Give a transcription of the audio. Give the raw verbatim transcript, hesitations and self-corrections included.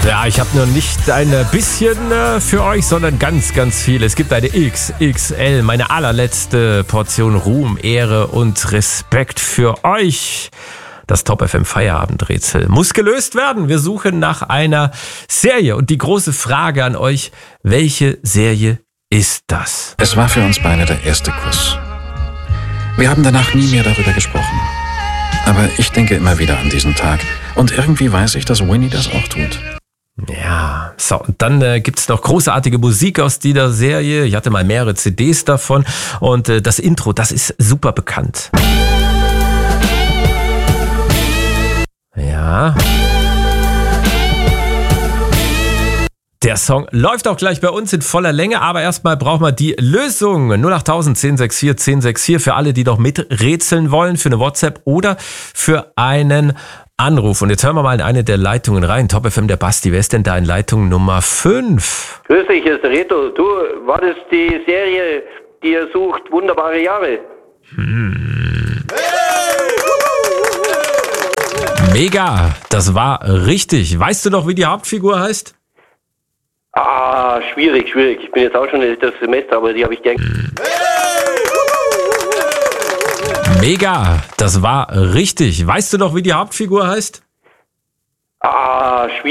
Ja, ich habe nur nicht ein bisschen äh, für euch, sondern ganz, ganz viel. Es gibt eine X X L, meine allerletzte Portion Ruhm, Ehre und Respekt für euch. Das Top F M Feierabendrätsel muss gelöst werden. Wir suchen nach einer Serie. Und die große Frage an euch, welche Serie ist das? Es war für uns beide der erste Kuss. Wir haben danach nie mehr darüber gesprochen. Aber ich denke immer wieder an diesen Tag. Und irgendwie weiß ich, dass Winnie das auch tut. Ja, so, und dann äh, gibt's noch großartige Musik aus dieser Serie. Ich hatte mal mehrere C Ds davon. Und äh, das Intro, das ist super bekannt. Ja. Der Song läuft auch gleich bei uns in voller Länge, aber erstmal brauchen wir die Lösung. null acht tausend, zehn sechs vier, zehn sechs vier für alle, die noch miträtseln wollen, für eine WhatsApp oder für einen Anruf. Und jetzt hören wir mal in eine der Leitungen rein. Top F M, der Basti. Wer ist denn da in Leitung Nummer fünf? Grüß dich, hier ist der Reto. Du, war das die Serie, die ihr sucht, Wunderbare Jahre? Hm. Mega, das war richtig. Weißt du noch, wie die Hauptfigur heißt? Ah, schwierig, schwierig. Ich bin jetzt auch schon das Semester, aber die habe ich gern. Mega, das war richtig. Weißt du noch, wie die Hauptfigur heißt? Ah, schwierig.